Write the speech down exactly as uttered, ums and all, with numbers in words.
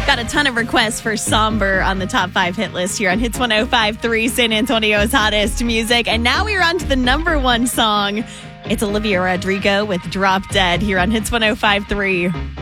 Got a ton of requests for Somber on the top five hit list here on Hits one oh five point three, San Antonio's hottest music. And now we're on to the number one song. It's Olivia Rodrigo with Drop Dead here on Hits one oh five point three.